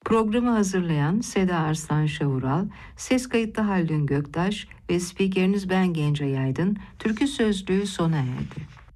Programı hazırlayan Seda Arslan Şavural, ses kayıtta Haldun Göktaş ve spikeriniz ben Gencay Aydın. Türkü Sözlüğü sona erdi.